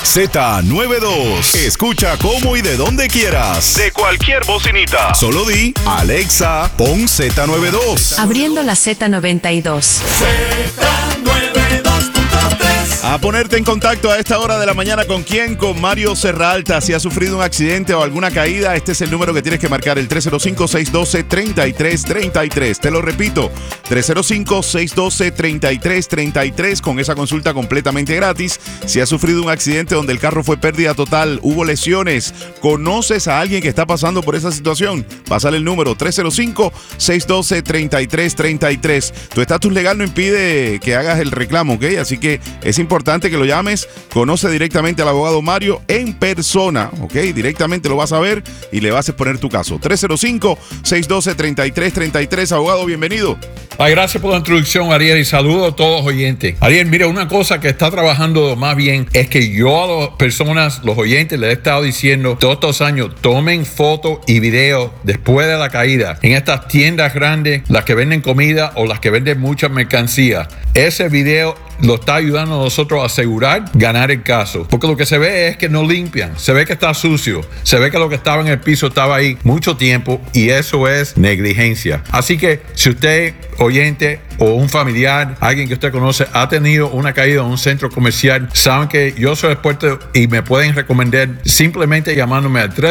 Z92. Escucha cómo y de donde quieras. De cualquier bocinita. Solo di, Alexa, pon Z92. Abriendo la Z92. A ponerte en contacto a esta hora de la mañana, ¿con quién? Con Mario Serralta. Si has sufrido un accidente o alguna caída, este es el número que tienes que marcar, el 305-612-3333. Te lo repito, 305-612-3333, con esa consulta completamente gratis. Si has sufrido un accidente donde el carro fue pérdida total, hubo lesiones, conoces a alguien que está pasando por esa situación, pásale el número, 305-612-3333. Tu estatus legal no impide que hagas el reclamo, ¿ok? Así que es importante que lo llames, conoce directamente al abogado Mario en persona, ¿ok? Directamente lo vas a ver y le vas a exponer tu caso. 305-612-3333. Abogado, bienvenido. Gracias por la introducción, Ariel, y saludos a todos los oyentes. Ariel, mira, una cosa que está trabajando más bien es que yo a las personas, los oyentes, les he estado diciendo todos estos años, tomen fotos y videos después de la caída en estas tiendas grandes, las que venden comida o las que venden mucha mercancía. Ese video lo está ayudando a nosotros a asegurar ganar el caso, porque lo que se ve es que no limpian, se ve que está sucio, se ve que lo que estaba en el piso estaba ahí mucho tiempo y eso es negligencia. Así que si usted, oyente o un familiar, alguien que usted conoce, ha tenido una caída en un centro comercial, saben que yo soy experto y me pueden recomendar simplemente llamándome al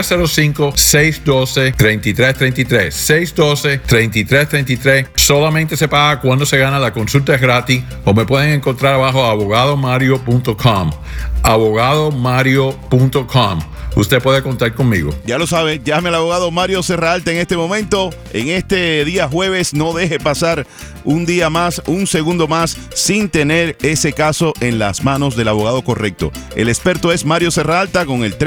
305-612-3333. 612-3333. Solamente se paga cuando se gana, la consulta es gratis, o me pueden encontrar abajo a abogadomario.com. abogadomario.com. Usted puede contar conmigo. Ya lo sabe, llame al abogado Mario Serralta en este momento, en este día jueves. No deje pasar un día más, un segundo más, sin tener ese caso en las manos del abogado correcto. El experto es Mario Serralta con el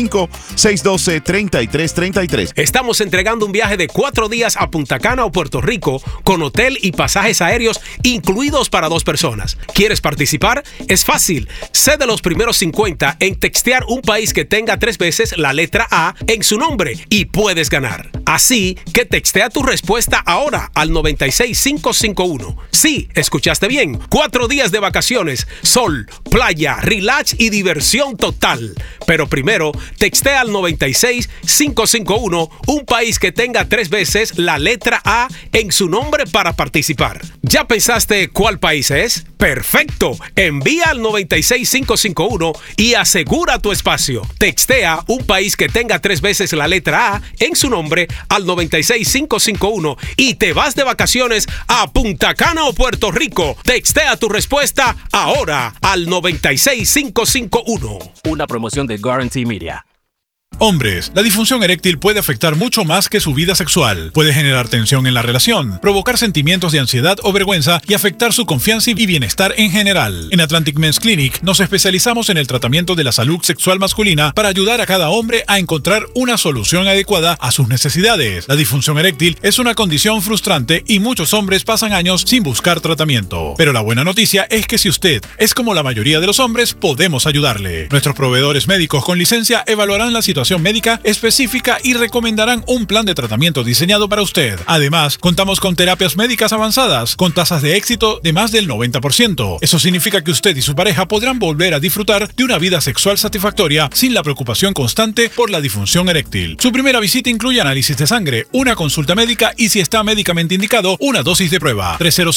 305-612-3333. Estamos entregando un viaje de 4 días a Punta Cana o Puerto Rico con hotel y pasajes aéreos incluidos para 2 personas. ¿Quieres participar? Es fácil. Sé de los primeros 50 en textear un país que tenga 3 veces la letra A en su nombre y puedes ganar. Así que textea tu respuesta ahora al 96551. Sí, escuchaste bien. 4 días de vacaciones, sol, playa, relax y diversión total. Pero primero, textea al 96551 un país que tenga 3 veces la letra A en su nombre para participar. ¿Ya pensaste cuál país es? ¡Perfecto! Envía al 96551 y asegura tu espacio. Textea un país que tenga 3 veces la letra A en su nombre al 96551 y te vas de vacaciones a Punta Cana o Puerto Rico. Textea tu respuesta ahora al 96551. Una promoción de Guarantee Media. Hombres, la disfunción eréctil puede afectar mucho más que su vida sexual. Puede generar tensión en la relación, provocar sentimientos de ansiedad o vergüenza y afectar su confianza y bienestar en general. En Atlantic Men's Clinic nos especializamos en el tratamiento de la salud sexual masculina para ayudar a cada hombre a encontrar una solución adecuada a sus necesidades. La disfunción eréctil es una condición frustrante y muchos hombres pasan años sin buscar tratamiento. Pero la buena noticia es que si usted es como la mayoría de los hombres, podemos ayudarle. Nuestros proveedores médicos con licencia evaluarán la situación médica específica y recomendarán un plan de tratamiento diseñado para usted. Además, contamos con terapias médicas avanzadas con tasas de éxito de más del 90%. Eso significa que usted y su pareja podrán volver a disfrutar de una vida sexual satisfactoria sin la preocupación constante por la disfunción eréctil. Su primera visita incluye análisis de sangre, una consulta médica y, si está médicamente indicado, una dosis de prueba.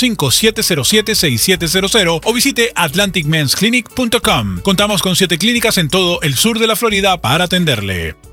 305-707-6700 o visite atlanticmensclinic.com. Contamos con 7 clínicas en todo el sur de la Florida para atenderle.